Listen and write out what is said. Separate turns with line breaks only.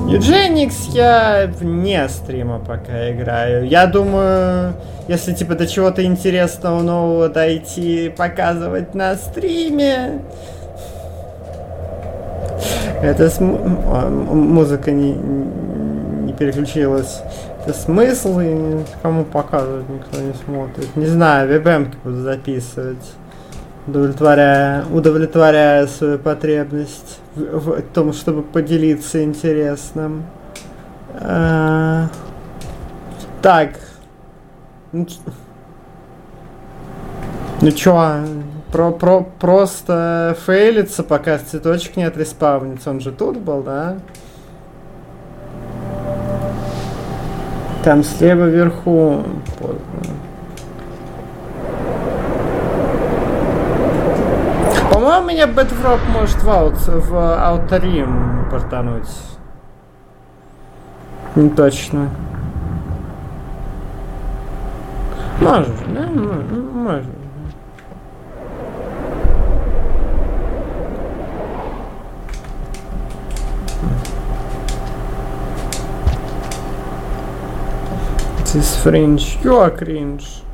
Eugenics я вне стрима пока играю. Я думаю, если типа до чего-то интересного нового дойти, показывать на стриме. Это музыка не переключилась. Это смысл, и кому показывать никто не смотрит. Не знаю, вебэмки буду записывать, удовлетворяя свою потребность в том, чтобы поделиться интересным. Так. Ну чё, просто фейлится, пока цветочек не отреспавнится. Он же тут был, да? Там слева вверху. По-моему, меня Бэтфрог может в Outer портануть. Не точно. Может, да? Может. This fringe, you are cringe.